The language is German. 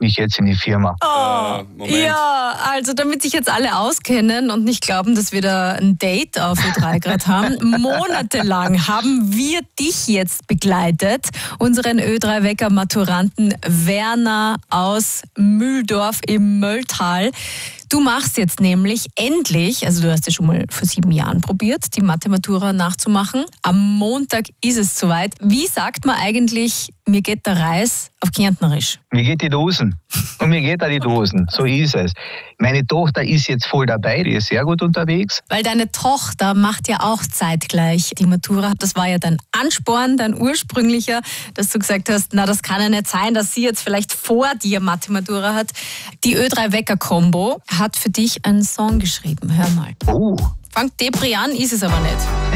ich jetzt in die Firma. Oh, ja, also damit sich jetzt alle auskennen und nicht glauben, dass wir da ein Date auf Ö3 gerade haben. Monatelang haben wir dich jetzt begleitet, unseren Ö3-Wecker-Maturanten Werner aus Mühldorf im Mölltal. Du machst jetzt nämlich endlich, also du hast ja schon mal vor 7 Jahren probiert, die Mathe-Matura nachzumachen. Am Montag ist es soweit. Wie sagt man eigentlich, mir geht der Reis auf Kärntnerisch? Mir geht die Dosen. Und mir geht auch die Dosen. So ist es. Meine Tochter ist jetzt voll dabei, die ist sehr gut unterwegs. Weil deine Tochter macht ja auch zeitgleich die Matura. Das war ja dein Ansporn, dein ursprünglicher, dass du gesagt hast, na das kann ja nicht sein, dass sie jetzt vielleicht vor dir Mathe-Matura hat. Die Ö3-Wecker-Kombo hat für dich einen Song geschrieben. Hör mal. Oh. Fangt Depri an, ist es aber nicht.